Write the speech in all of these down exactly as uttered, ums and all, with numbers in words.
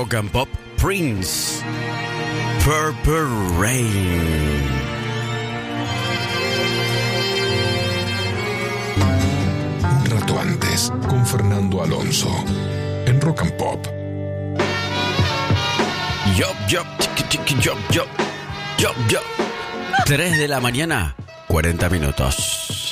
Rock and Pop, Prince, Purple Rain. Un rato antes, con Fernando Alonso, en Rock and Pop. Yo, yo, chiqui, yo, yo, yo, yo. tres de la mañana, cuarenta minutos.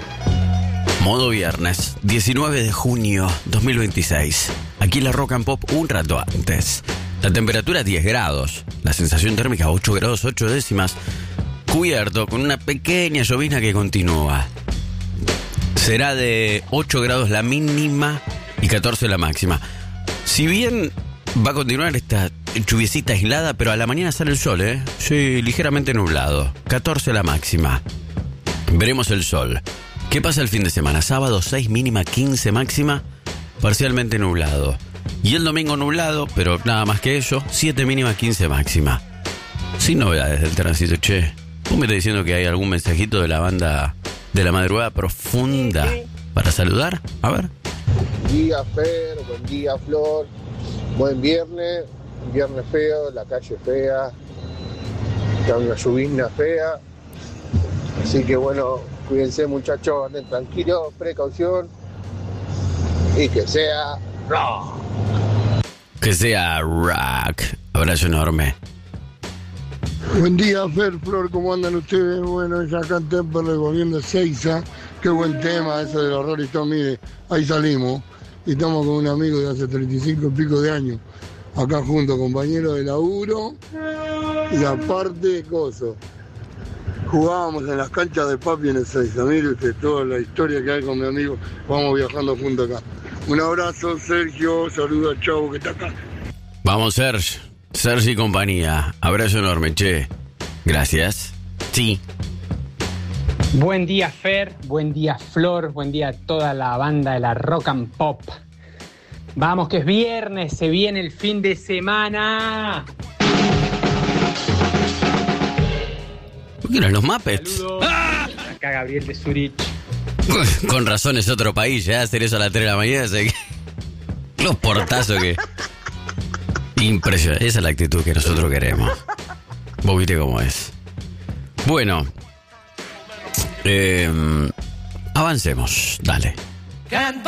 Modo viernes, diecinueve de junio dos mil veintiséis. Aquí en la Rock and Pop, un rato antes. La temperatura diez grados. La sensación térmica ocho grados ocho décimas. Cubierto con una pequeña llovizna que continúa. Será de ocho grados la mínima y catorce la máxima. Si bien va a continuar esta lluviecita aislada, pero a la mañana sale el sol, ¿eh? Sí, ligeramente nublado. catorce la máxima. Veremos el sol. ¿Qué pasa el fin de semana? Sábado seis mínima, quince máxima, parcialmente nublado. Y el domingo nublado, pero nada más que eso, siete mínima, quince máxima. Sin novedades del tránsito, che. ¿Vos me estás diciendo que hay algún mensajito de la banda de la madrugada profunda para saludar? A ver. Buen día, Fer. Buen día, Flor. Buen viernes. Viernes feo, la calle fea. Está una lluvia fea. Así que bueno, cuídense, muchachos, anden tranquilos, precaución. Y que sea rock. Que sea rock. Abrazo enorme. Buen día, Fer, Flor, ¿cómo andan ustedes? Bueno, ya acá en Temperley volviendo a Seiza. Qué buen tema ese del horror y todo, mire, ahí salimos. Y estamos con un amigo de hace treinta y cinco y pico de años. Acá juntos, compañero de laburo. Y aparte, coso. Jugábamos en las canchas de papi en el Seiza. Mire usted toda la historia que hay con mi amigo. Vamos viajando juntos acá. Un abrazo, Sergio. Saludos a Chavo que está acá. Vamos, Sergio. Sergio y compañía. Abrazo enorme, che. Gracias. Sí. Buen día, Fer. Buen día, Flor. Buen día a toda la banda de la Rock and Pop. Vamos, que es viernes. Se viene el fin de semana. ¿Qué eran los Muppets? ¡Ah! Acá Gabriel de Zurich. Con razón es otro país, ya hacer eso a las tres de la mañana. Sé que... Los portazos que... Impresionante. Esa es la actitud que nosotros queremos. Vos viste cómo es. Bueno. Eh, avancemos. Dale.